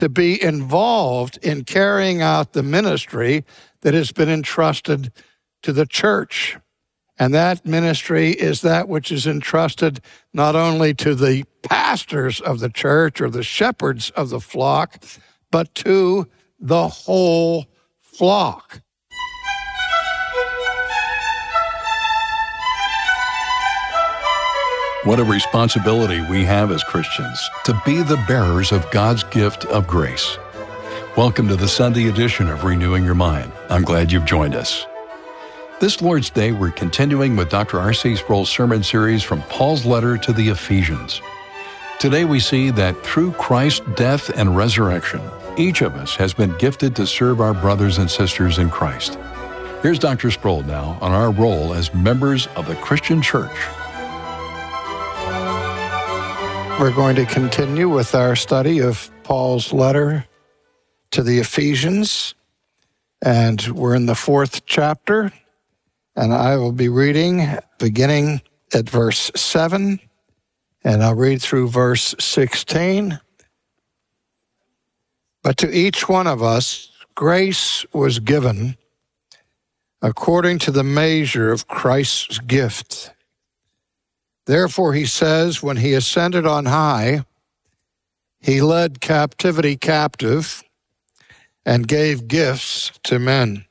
to be involved in carrying out the ministry that has been entrusted to the church. And that ministry is that which is entrusted not only to the pastors of the church or the shepherds of the flock, but to the whole flock. What a responsibility we have as Christians to be the bearers of God's gift of grace. Welcome to the Sunday edition of Renewing Your Mind. I'm glad you've joined us. This Lord's Day, we're continuing with Dr. R.C. Sproul's sermon series from Paul's letter to the Ephesians. Today we see that through Christ's death and resurrection, each of us has been gifted to serve our brothers and sisters in Christ. Here's Dr. Sproul now on our role as members of the Christian church. We're going to continue with our study of Paul's letter to the Ephesians, and we're in the 4th chapter. And I will be reading beginning at verse 7, and I'll read through verse 16. But to each one of us, grace was given according to the measure of Christ's gift. Therefore, he says, when he ascended on high, he led captivity captive and gave gifts to men.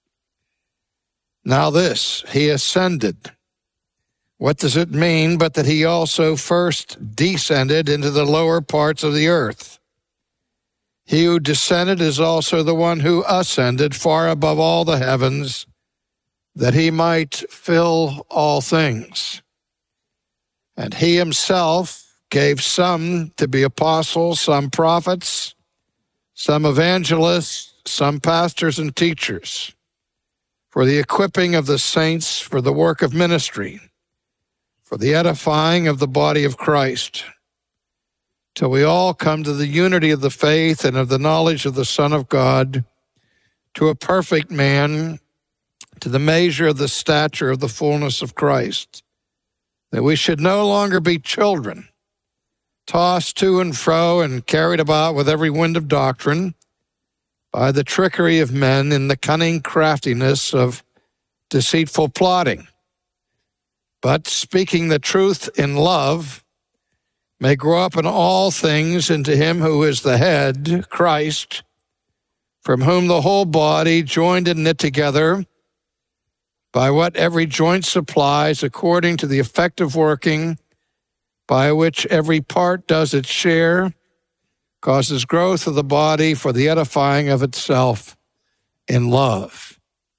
Now this, he ascended. What does it mean but that he also first descended into the lower parts of the earth? He who descended is also the one who ascended far above all the heavens, that he might fill all things. And he himself gave some to be apostles, some prophets, some evangelists, some pastors and teachers, for the equipping of the saints, for the work of ministry, for the edifying of the body of Christ, till we all come to the unity of the faith and of the knowledge of the Son of God, to a perfect man, to the measure of the stature of the fullness of Christ, that we should no longer be children, tossed to and fro and carried about with every wind of doctrine, by the trickery of men in the cunning craftiness of deceitful plotting. But speaking the truth in love, may grow up in all things into him who is the head, Christ, from whom the whole body, joined and knit together, by what every joint supplies, according to the effective working, by which every part does its share, causes growth of the body for the edifying of itself in love.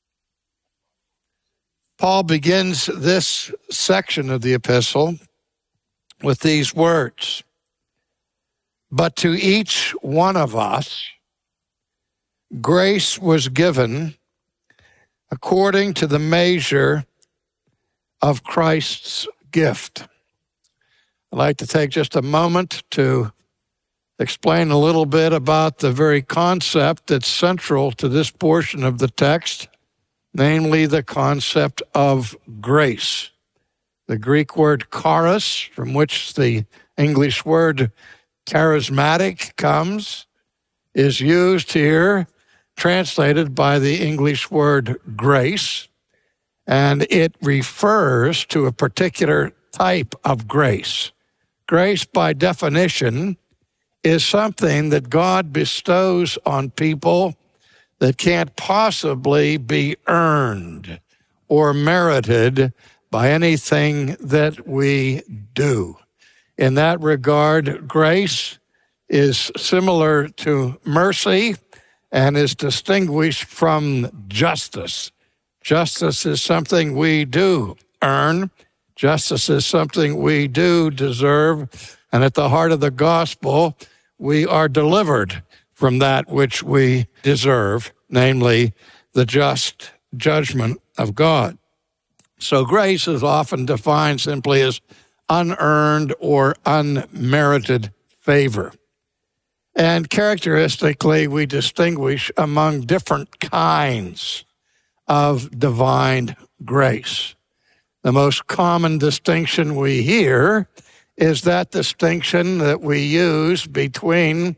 Paul begins this section of the epistle with these words, but to each one of us, grace was given according to the measure of Christ's gift. I'd like to take just a moment to explain a little bit about the very concept that's central to this portion of the text, namely the concept of grace. The Greek word charis, from which the English word charismatic comes, is used here, translated by the English word grace, and it refers to a particular type of grace. Grace, by definition, is something that God bestows on people that can't possibly be earned or merited by anything that we do. In that regard, grace is similar to mercy and is distinguished from justice. Justice is something we do earn. Justice is something we do deserve. And at the heart of the gospel, we are delivered from that which we deserve, namely the just judgment of God. So grace is often defined simply as unearned or unmerited favor. And characteristically, we distinguish among different kinds of divine grace. The most common distinction we hear is that distinction that we use between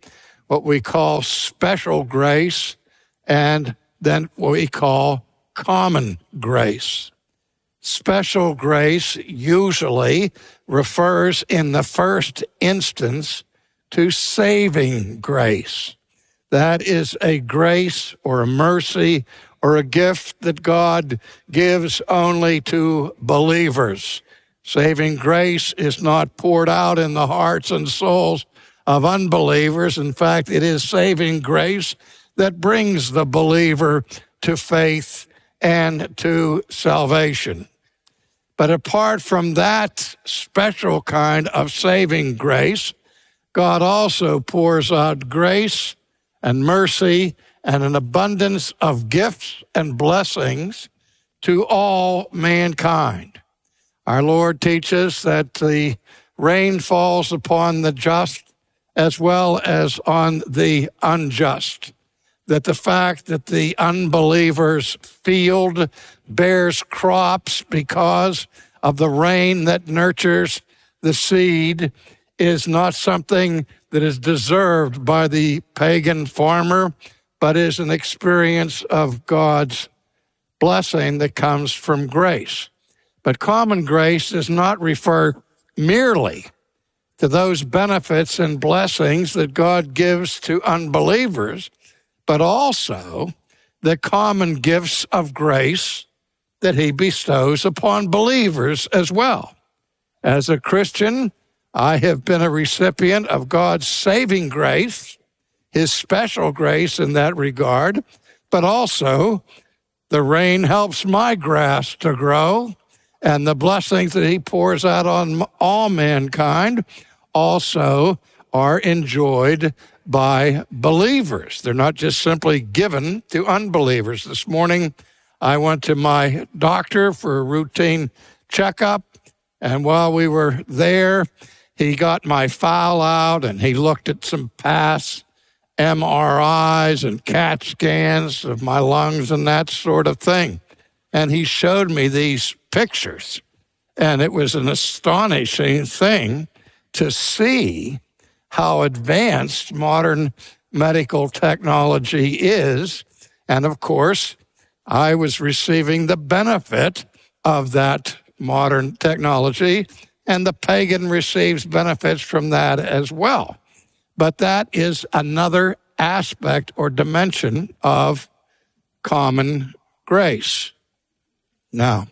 what we call special grace, and then what we call common grace. Special grace usually refers in the first instance to saving grace. That is a grace or a mercy or a gift that God gives only to believers. Saving grace is not poured out in the hearts and souls of unbelievers. In fact, it is saving grace that brings the believer to faith and to salvation. But apart from that special kind of saving grace, God also pours out grace and mercy and an abundance of gifts and blessings to all mankind. Our Lord teaches that the rain falls upon the just as well as on the unjust, that the fact that the unbeliever's field bears crops because of the rain that nurtures the seed is not something that is deserved by the pagan farmer, but is an experience of God's blessing that comes from grace. But common grace does not refer merely to those benefits and blessings that God gives to unbelievers, but also the common gifts of grace that he bestows upon believers as well. As a Christian, I have been a recipient of God's saving grace, his special grace in that regard, but also the rain helps my grass to grow, and the blessings that he pours out on all mankind also are enjoyed by believers. They're not just simply given to unbelievers. This morning, I went to my doctor for a routine checkup, and while we were there, he got my file out and he looked at some past MRIs and CAT scans of my lungs and that sort of thing. And he showed me these pictures, and it was an astonishing thing to see how advanced modern medical technology is. And of course, I was receiving the benefit of that modern technology, and the pagan receives benefits from that as well. But that is another aspect or dimension of common grace. Now,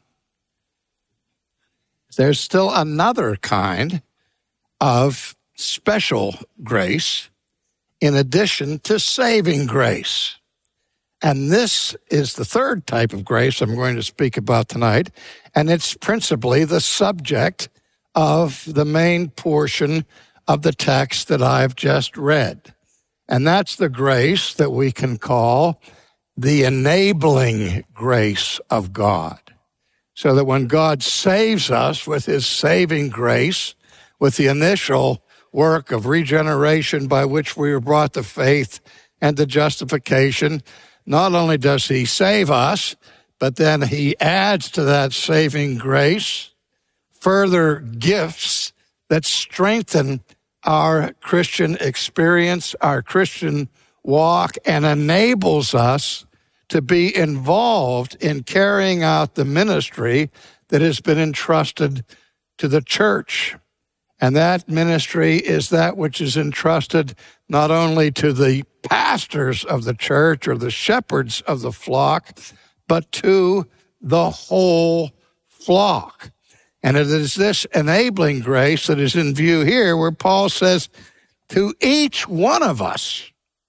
there's still another kind of special grace in addition to saving grace. And this is the third type of grace I'm going to speak about tonight, and it's principally the subject of the main portion of the text that I've just read. And that's the grace that we can call the enabling grace of God. So that when God saves us with his saving grace, with the initial work of regeneration by which we were brought to faith and to justification, not only does he save us, but then he adds to that saving grace further gifts that strengthen our Christian experience, our Christian walk, and enables us to be involved in carrying out the ministry that has been entrusted to the church. And that ministry is that which is entrusted not only to the pastors of the church or the shepherds of the flock, but to the whole flock. And it is this enabling grace that is in view here where Paul says, to each one of us,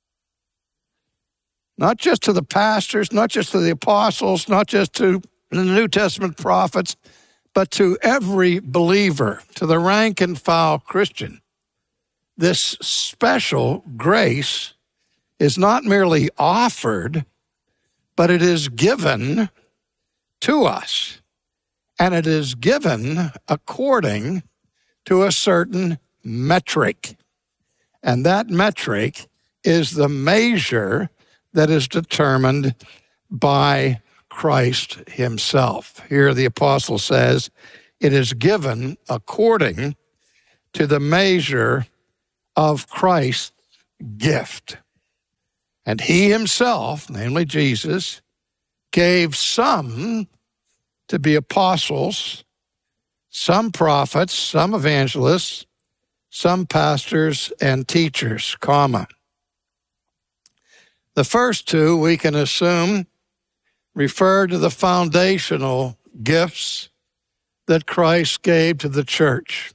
not just to the pastors, not just to the apostles, not just to the New Testament prophets, but to every believer, to the rank and file Christian. This special grace is not merely offered, but it is given to us. And it is given according to a certain metric. And that metric is the measure that is determined by Christ himself. Here the apostle says, it is given according to the measure of Christ's gift. And he himself, namely Jesus, gave some to be apostles, some prophets, some evangelists, some pastors and teachers, comma. The first two, we can assume, refer to the foundational gifts that Christ gave to the church.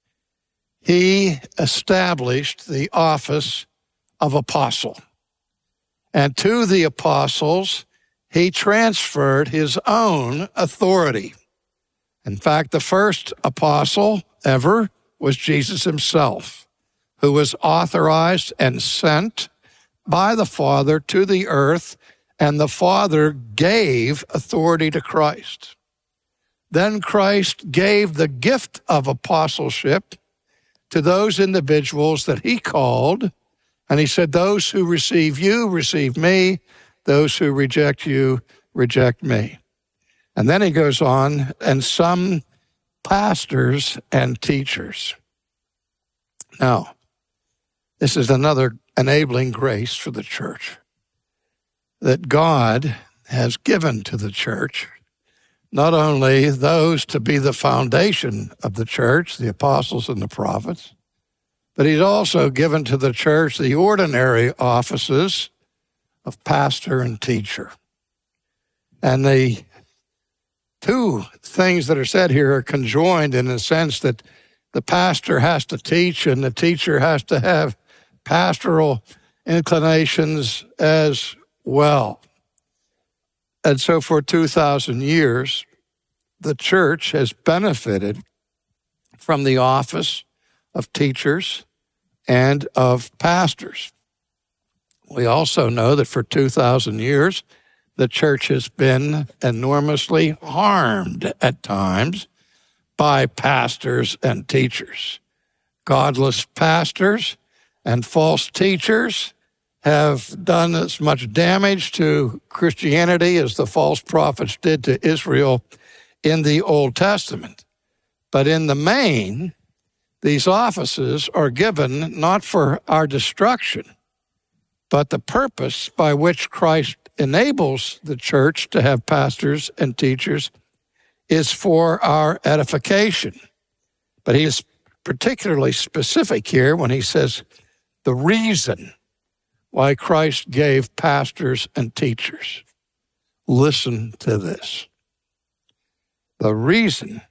He established the office of apostle. And to the apostles, he transferred his own authority. In fact, the first apostle ever was Jesus himself, who was authorized and sent by the Father to the earth, and the Father gave authority to Christ. Then Christ gave the gift of apostleship to those individuals that he called, and he said, those who receive you, receive me. Those who reject you, reject me. And then he goes on, and some pastors and teachers. Now, this is another enabling grace for the church that God has given to the church, not only those to be the foundation of the church, the apostles and the prophets, but he's also given to the church the ordinary offices of pastor and teacher. And the two things that are said here are conjoined in the sense that the pastor has to teach and the teacher has to have pastoral inclinations as well. And so for 2,000 years, the church has benefited from the office of teachers and of pastors. We also know that for 2,000 years, the church has been enormously harmed at times by pastors and teachers. Godless pastors and false teachers have done as much damage to Christianity as the false prophets did to Israel in the Old Testament. But in the main, these offices are given not for our destruction, but the purpose by which Christ enables the church to have pastors and teachers is for our edification. But he is particularly specific here when he says the reason why Christ gave pastors and teachers. Listen to this. The reason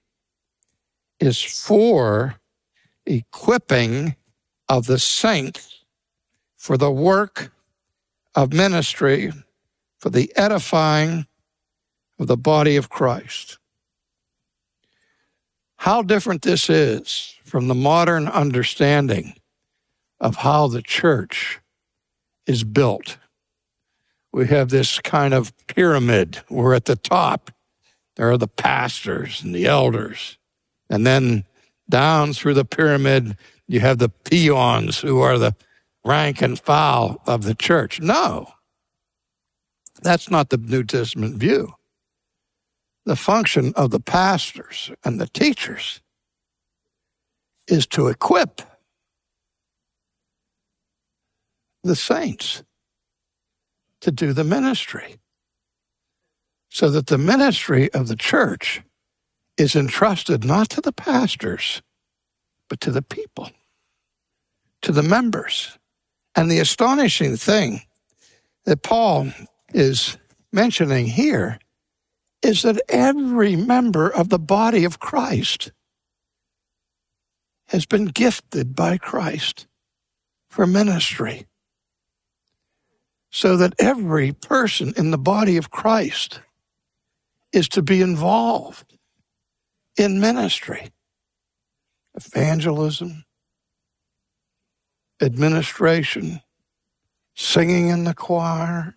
is for equipping of the saints for the work of ministry, for the edifying of the body of Christ. How different this is from the modern understanding of how the church is built. We have this kind of pyramid where at the top there are the pastors and the elders, and then down through the pyramid you have the peons who are the rank and file of the church. No, that's not the New Testament view. The function of the pastors and the teachers is to equip the saints to do the ministry, so that the ministry of the church is entrusted not to the pastors, but to the people, to the members. And the astonishing thing that Paul is mentioning here is that every member of the body of Christ has been gifted by Christ for ministry, so that every person in the body of Christ is to be involved in ministry, evangelism, administration, singing in the choir,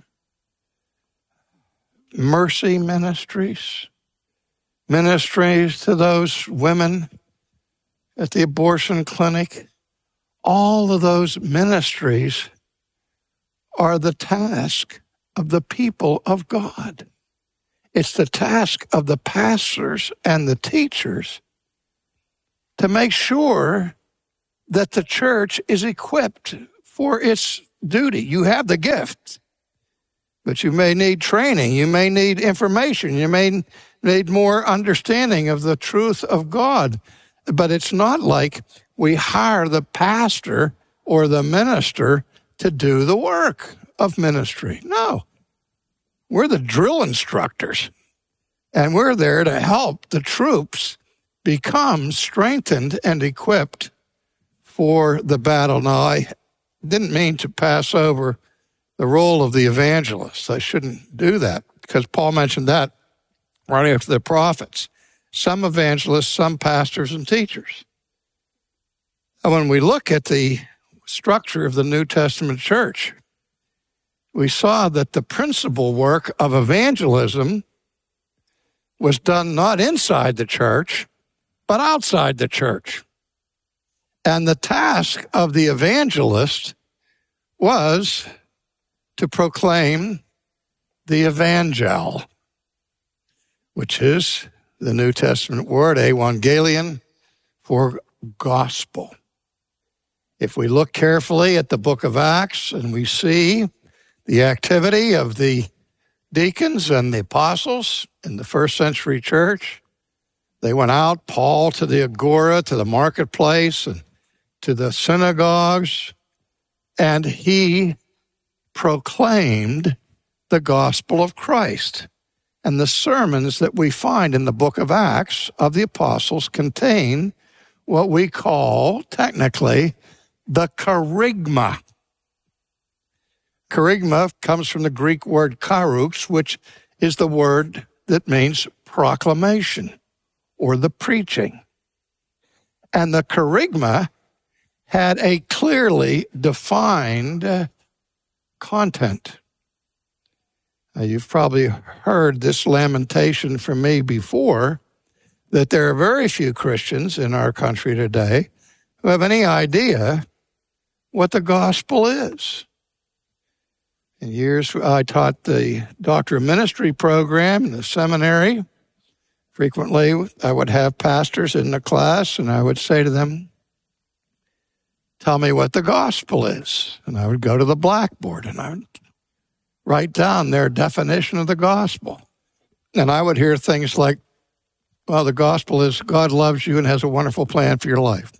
mercy ministries, ministries to those women at the abortion clinic. All of those ministries are the task of the people of God. It's the task of the pastors and the teachers to make sure that the church is equipped for its duty. You have the gift, but you may need training. You may need information. You may need more understanding of the truth of God. But it's not like we hire the pastor or the minister to do the work of ministry. No. We're the drill instructors, and we're there to help the troops become strengthened and equipped for the battle. Now, I didn't mean to pass over the role of the evangelist. I shouldn't do that because Paul mentioned that right after the prophets. Some evangelists, some pastors and teachers. And when we look at the structure of the New Testament church, we saw that the principal work of evangelism was done not inside the church, but outside the church. And the task of the evangelist was to proclaim the evangel, which is the New Testament word, evangelion, for gospel. If we look carefully at the book of Acts and we see the activity of the deacons and the apostles in the first century church, they went out, Paul to the agora, to the marketplace, and to the synagogues, and he proclaimed the gospel of Christ. And the sermons that we find in the book of Acts of the apostles contain what we call, technically, the kerygma. Kerygma comes from the Greek word karux, which is the word that means proclamation or the preaching. And the kerygma had a clearly defined content. Now, you've probably heard this lamentation from me before, that there are very few Christians in our country today who have any idea what the gospel is. In years, I taught the Doctor of Ministry program in the seminary. Frequently, I would have pastors in the class, and I would say to them, tell me what the gospel is. And I would go to the blackboard, and I would write down their definition of the gospel. And I would hear things like, well, the gospel is God loves you and has a wonderful plan for your life.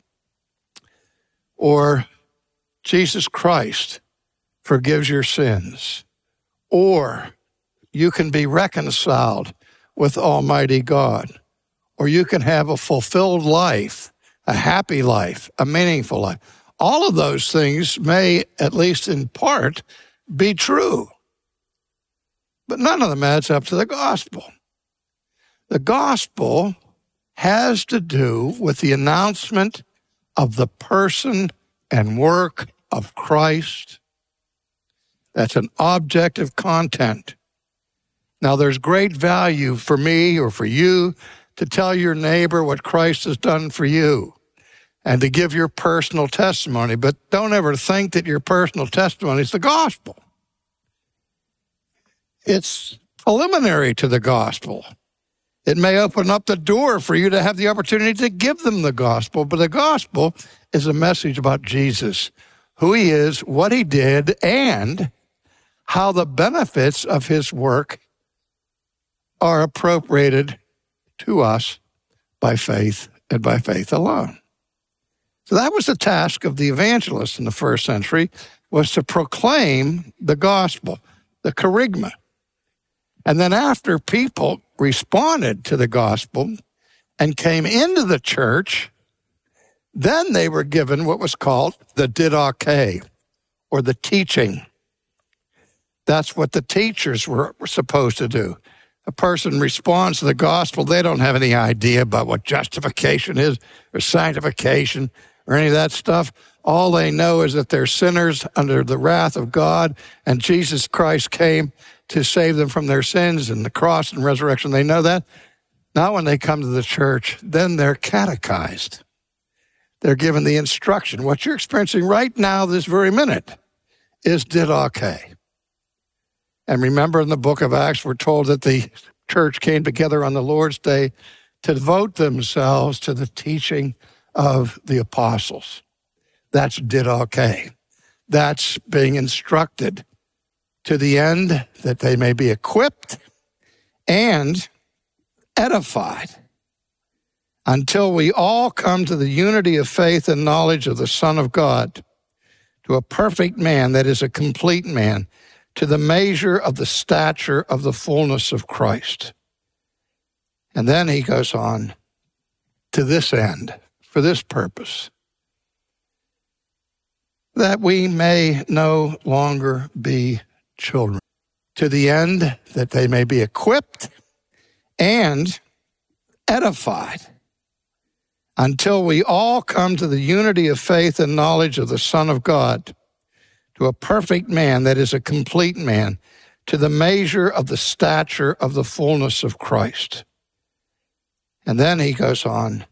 Or Jesus Christ forgives your sins. Or you can be reconciled with Almighty God. Or you can have a fulfilled life, a happy life, a meaningful life. All of those things may, at least in part, be true. But none of them adds up to the gospel. The gospel has to do with the announcement of the person and work of Christ. That's an objective content. Now, there's great value for me or for you to tell your neighbor what Christ has done for you and to give your personal testimony, but don't ever think that your personal testimony is the gospel. It's preliminary to the gospel. It may open up the door for you to have the opportunity to give them the gospel, but the gospel is a message about Jesus, who he is, what he did, and how the benefits of his work are appropriated to us by faith and by faith alone. So that was the task of the evangelist in the first century, was to proclaim the gospel, the kerygma. And then after people responded to the gospel and came into the church, then they were given what was called the didache, or the teaching. That's what the teachers were supposed to do. A person responds to the gospel, they don't have any idea about what justification is or sanctification or any of that stuff. All they know is that they're sinners under the wrath of God, and Jesus Christ came to save them from their sins and the cross and resurrection. They know that. Now when they come to the church, then they're catechized. They're given the instruction. What you're experiencing right now, this very minute, is didache. And remember, in the book of Acts, we're told that the church came together on the Lord's Day to devote themselves to the teaching of the apostles. That's didache. that's being instructed, to the end that they may be equipped and edified, until we all come to the unity of faith and knowledge of the Son of God, to a perfect man, that is a complete man, to the measure of the stature of the fullness of Christ. And then he goes on, to this end, for this purpose, that we may no longer be children, to the end that they may be equipped and edified, until we all come to the unity of faith and knowledge of the Son of God, to a perfect man, that is a complete man, to the measure of the stature of the fullness of Christ. And then he goes on,